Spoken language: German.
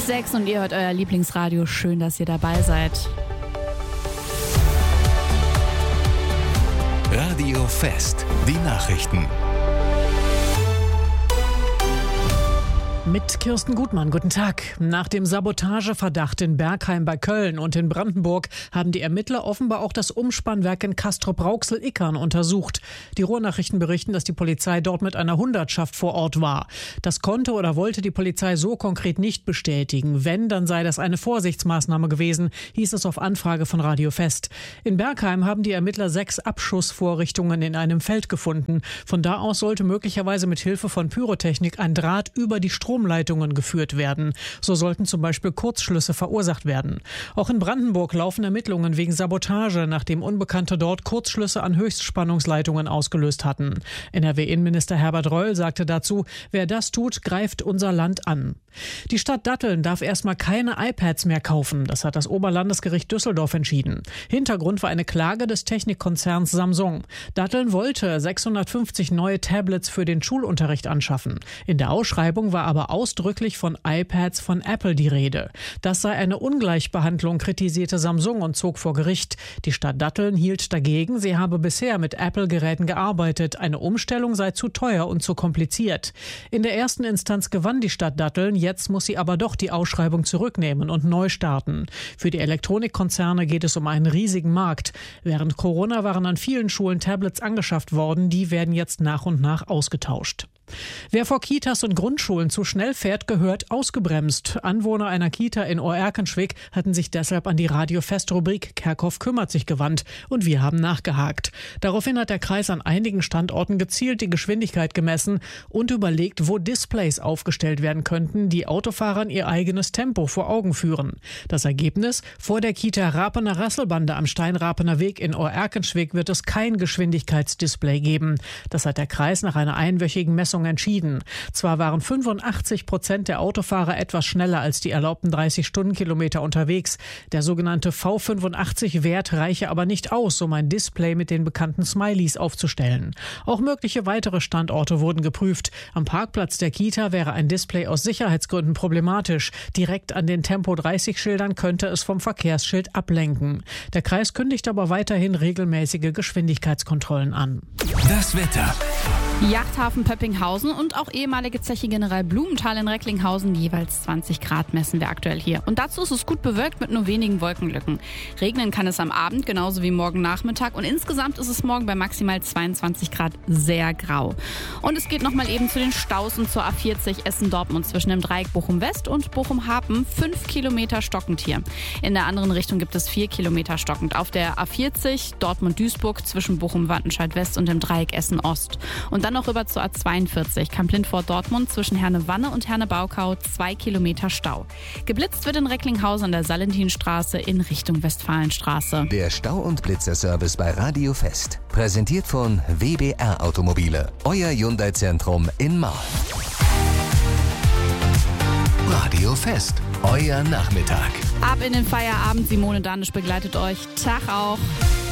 6 und ihr hört euer Lieblingsradio. Schön, dass ihr dabei seid. Radio Fest, die Nachrichten. Mit Kirsten Gutmann, guten Tag. Nach dem Sabotageverdacht in Bergheim bei Köln und in Brandenburg haben die Ermittler offenbar auch das Umspannwerk in Castrop-Rauxel-Ickern untersucht. Die Ruhrnachrichten berichten, dass die Polizei dort mit einer Hundertschaft vor Ort war. Das konnte oder wollte die Polizei so konkret nicht bestätigen. Wenn, dann sei das eine Vorsichtsmaßnahme gewesen, hieß es auf Anfrage von Radio Fest. In Bergheim haben die Ermittler 6 Abschussvorrichtungen in einem Feld gefunden. Von da aus sollte möglicherweise mit Hilfe von Pyrotechnik ein Draht über die Stromleitungen geführt werden. So sollten zum Beispiel Kurzschlüsse verursacht werden. Auch in Brandenburg laufen Ermittlungen wegen Sabotage, nachdem Unbekannte dort Kurzschlüsse an Höchstspannungsleitungen ausgelöst hatten. NRW-Innenminister Herbert Reul sagte dazu, wer das tut, greift unser Land an. Die Stadt Datteln darf erstmal keine iPads mehr kaufen. Das hat das Oberlandesgericht Düsseldorf entschieden. Hintergrund war eine Klage des Technikkonzerns Samsung. Datteln wollte 650 neue Tablets für den Schulunterricht anschaffen. In der Ausschreibung war aber ausdrücklich von iPads von Apple die Rede. Das sei eine Ungleichbehandlung, kritisierte Samsung und zog vor Gericht. Die Stadt Datteln hielt dagegen, sie habe bisher mit Apple-Geräten gearbeitet. Eine Umstellung sei zu teuer und zu kompliziert. In der ersten Instanz gewann die Stadt Datteln. Jetzt muss sie aber doch die Ausschreibung zurücknehmen und neu starten. Für die Elektronikkonzerne geht es um einen riesigen Markt. Während Corona waren an vielen Schulen Tablets angeschafft worden. Die werden jetzt nach und nach ausgetauscht. Wer vor Kitas und Grundschulen zu schnell fährt, gehört ausgebremst. Anwohner einer Kita in Oerkenschwick hatten sich deshalb an die Radio-Fest-Rubrik Kerkhoff kümmert sich gewandt und wir haben nachgehakt. Daraufhin hat der Kreis an einigen Standorten gezielt die Geschwindigkeit gemessen und überlegt, wo Displays aufgestellt werden könnten, die Autofahrern ihr eigenes Tempo vor Augen führen. Das Ergebnis? Vor der Kita Rapener Rasselbande am Steinrapener Weg in Oerkenschwick wird es kein Geschwindigkeitsdisplay geben. Das hat der Kreis nach einer einwöchigen Messung entschieden. Zwar waren 85% der Autofahrer etwas schneller als die erlaubten 30 Stundenkilometer unterwegs. Der sogenannte V85-Wert reiche aber nicht aus, um ein Display mit den bekannten Smileys aufzustellen. Auch mögliche weitere Standorte wurden geprüft. Am Parkplatz der Kita wäre ein Display aus Sicherheitsgründen problematisch. Direkt an den Tempo-30-Schildern könnte es vom Verkehrsschild ablenken. Der Kreis kündigt aber weiterhin regelmäßige Geschwindigkeitskontrollen an. Das Wetter. Yachthafen Pöppinghausen und auch ehemalige Zeche General Blumenthal in Recklinghausen, jeweils 20 Grad messen wir aktuell hier. Und dazu ist es gut bewölkt mit nur wenigen Wolkenlücken. Regnen kann es am Abend, genauso wie morgen Nachmittag. Und insgesamt ist es morgen bei maximal 22 Grad sehr grau. Und es geht nochmal eben zu den Staus und zur A40 Essen-Dortmund zwischen dem Dreieck Bochum-West und Bochum-Hapen. 5 Kilometer stockend hier. In der anderen Richtung gibt es 4 Kilometer stockend. Auf der A40 Dortmund-Duisburg zwischen Bochum-Wattenscheid-West und dem Dreieck Essen-Ost. Und dann noch rüber zur A42, Kamp-Lindfort-Dortmund zwischen Herne-Wanne und Herne-Baukau, 2 Kilometer Stau. Geblitzt wird in Recklinghausen an der Salentinstraße in Richtung Westfalenstraße. Der Stau- und Blitzerservice bei Radio Fest. Präsentiert von WBR Automobile. Euer Hyundai-Zentrum in Marl. Radio Fest. Euer Nachmittag. Ab in den Feierabend. Simone Danisch begleitet euch. Tag auch.